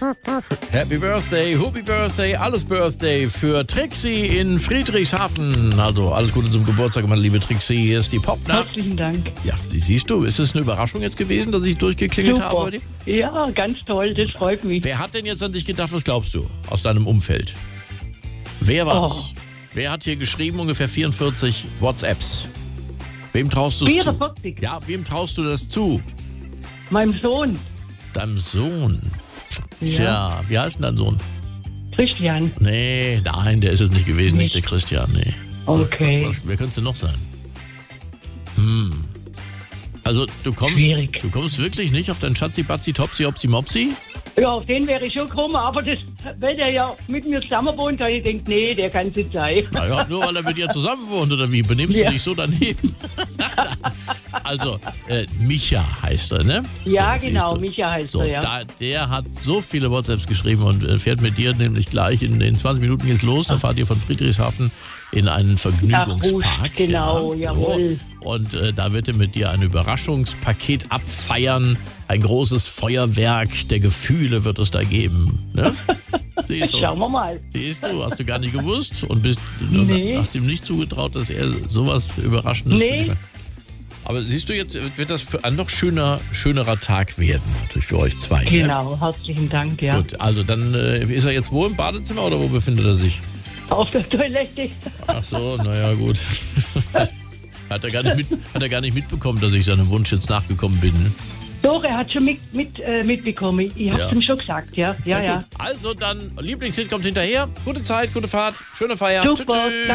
Happy Birthday, alles Birthday für Trixie in Friedrichshafen. Also alles Gute zum Geburtstag, meine liebe Trixie. Hier ist die Popnacht. Herzlichen Dank. Ja, siehst du, ist es eine Überraschung jetzt gewesen, dass ich durchgeklingelt Super. habe heute? Ja, ganz toll, das freut mich. Wer hat denn jetzt an dich gedacht, was glaubst du, aus deinem Umfeld? Wer war's? Wer hat hier geschrieben, ungefähr 44 WhatsApps? Wem traust du es zu? 44? Ja, wem traust du das zu? Meinem Sohn, Deinem Sohn. Tja, Ja. wie heißt denn dein Sohn? Christian. Nee, nein, der ist es nicht gewesen, nicht Nicht? der Christian, nee. Okay. Wer könnte es denn noch sein? Also, du Schwierig. kommst wirklich nicht auf deinen Schatzi, Batzi, Topsi, Opsi, Mopsi? Ja, auf den wäre ich schon gekommen, aber das, weil der ja mit mir zusammen wohnt, da ich denke, nee, der kann es nicht sein. Naja, nur weil er mit dir zusammen wohnt, oder wie? Benimmst du Ja. dich so daneben? Also, Micha heißt er, ne? Ja, So, genau, siehst du. Micha heißt So, er, ja. der hat so viele WhatsApps geschrieben und fährt mit dir nämlich gleich in 20 Minuten geht's los. Da fahrt ihr von Friedrichshafen in einen Vergnügungspark. Ach, genau, jawohl. So. Und da wird er mit dir ein Überraschungspaket abfeiern. Ein großes Feuerwerk der Gefühle wird es da geben. Ne? Siehst du? Schauen wir mal. Siehst du, hast du gar nicht gewusst und Nee. hast ihm nicht zugetraut, dass er sowas Überraschendes Nee. für dich macht. Aber siehst du, jetzt wird das für ein noch schönerer Tag werden, natürlich für euch zwei. Ne? Genau, herzlichen Dank, ja. Gut, also dann ist er jetzt wo im Badezimmer oder wo befindet er sich? Auf der Toilette. Ach so, naja, gut. Hat er gar nicht mitbekommen, dass ich seinem Wunsch jetzt nachgekommen bin. Ne? Doch, er hat schon mitbekommen. Ich hab's Ja. ihm schon gesagt, ja. Ja, ja. Gut. Also dann, Lieblingshit kommt hinterher. Gute Zeit, gute Fahrt, schöne Feier. Super. Tschüss.